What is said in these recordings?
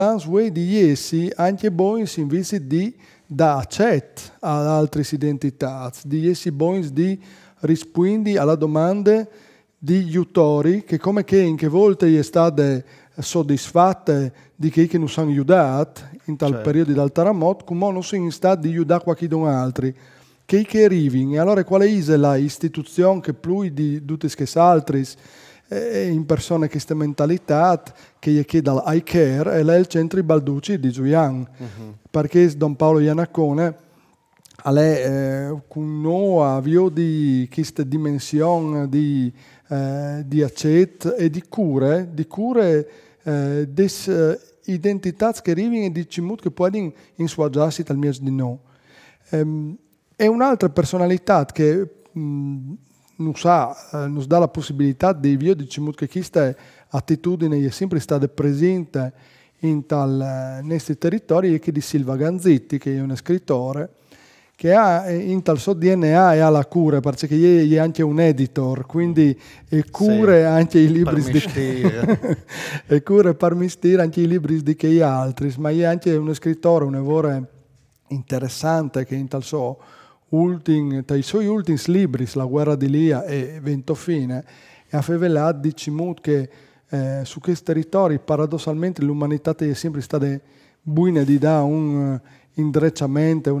Answay di essi anche boins invece di da accett ad altre identità, di essi boins di rispondi alla domanda di aiutori che come che in che volte gli è state soddisfatte di che non sono aiutati in tal periodo dal terremoto, come non sono in stato di aiutare qualcun altro che arrivi. E allora qual è la istituzione che più di tutte queste altre in persone che questa mentalità che gli chiede al care è il centro Balducci di Giulian perché Don Paolo Iannacone con noi avvio di questa dimensione di accetto e di cure des identità che arrivano e di cimut che possono insuaggiarsi dal mio di noi. È un'altra personalità che nos dà la possibilità di via di cimut che questa attitudine è sempre stata presente in questi territori e che di Silva Ganzitti, che è un scrittore, che ha in tal suo DNA e ha la cura, perché è anche un editor, quindi cura anche i libri di e cura per mistire anche i libri di che altri, ma è anche uno scrittore, un lavoro interessante che in tal suo tra i suoi ultimi libri, La guerra di Lia e Vento fine, e ha rivelato diciamo che su questi territori paradossalmente l'umanità è sempre stata buona di dare un indrecciamento,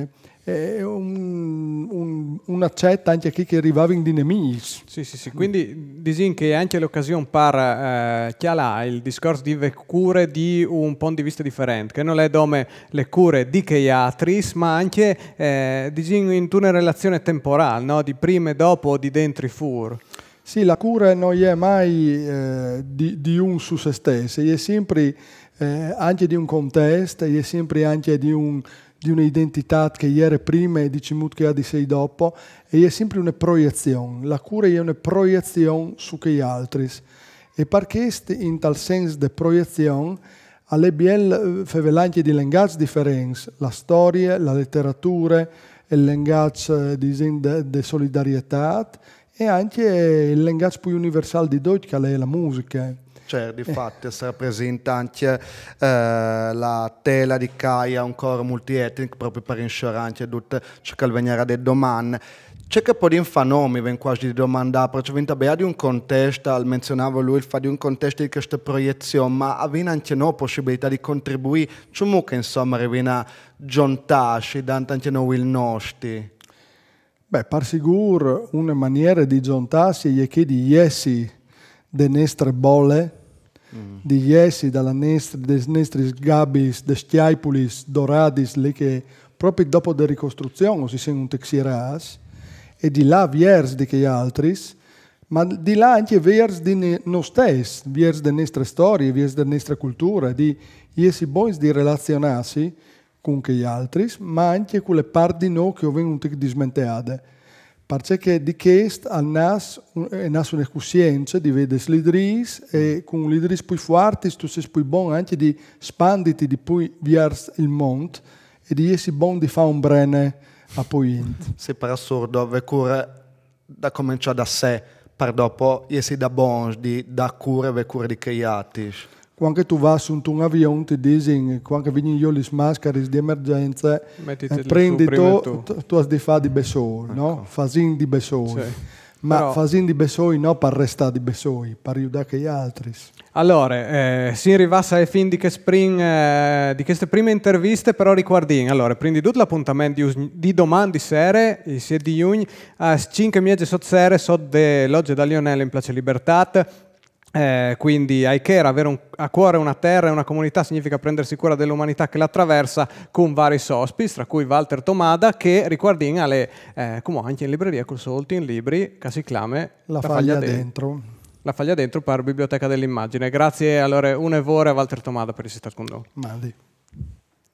un accetto anche a chi che arrivava in nemici. Sì. Quindi disin che anche l'occasione per chialare il discorso di cure di un punto di vista differente, che non è come le cure di che atris, ma anche disin in una relazione temporale, no? Di prima e dopo, di dentro e fuori. Sì, la cura non è mai di un su se stesso, è sempre anche di un contesto, è sempre anche di un'identità che ieri prima e diciamo che ha di sei dopo, e è sempre una proiezione. La cura è una proiezione su che altri. E perché in tal senso di proiezione, alle biel fevelanche di linguaggi differenti, la storia, la letteratura, il linguaggio di solidarietà e anche il linguaggio più universale di Deutsch, che è la musica. Cioè, di fatto, si rappresenta anche la tela di Caia, un coro multietnico, proprio per inserire anche tutto ciò che viene delle domande. C'è che poi fa nomi, ven quasi di domandare, perché venta bene di un contesto, menzionava lui il fa di un contesto di questa proiezione, ma avviene anche no possibilità di contribuire, cioè che insomma avviene giuntarci, dando anche noi il nostro. Beh, per sicuro una maniera di giuntarsi è che di essi delle nostre bolle, di essi delle nostre gabbis, de schiaipulis, doradis, le che proprio dopo la ricostruzione si sono texiras, e di là vers di che altri, ma di là anche vers di noi stessi, vers delle nostre storie, vers della nostra cultura, di essi buoni di relazionarsi con che altri, ma anche con le parti di noi che vengono dismentate. Perché di questo nasce una coscienza di vedere i leader e con i leader più forti tu sei più buono anche di spanditi di più verso il mondo e di essere buono di fare un brene a poi. Se per assurdo dove cura da cominciare da sé per dopo essere da buoni da cure di creati. Quando tu vai su un avione ti dicono quando vengono le maschere di emergenza prendi tu hai di fare di besoi, no? Fasin di besoi. Sì. Ma però fasin di besoi non per restare di besoi, per aiutare gli altri. Allora, si arrivassa ai fin di che spring di queste prime interviste, però riguardin. Allora, prendi tutto l'appuntamento di domani sera, il 6 di giugno, a 5 mesi sotto sera, sotto le logge da Lionel in Place Libertà. Quindi avere a cuore una terra e una comunità significa prendersi cura dell'umanità che l'attraversa con vari ospiti, tra cui Walter Tomada, che riguardin alle come anche in libreria col suo ultimo libri che si chiama La faglia dentro. La faglia dentro per Biblioteca dell'Immagine. Grazie allora un'evore a Walter Tomada per essere stato con noi. Mandi.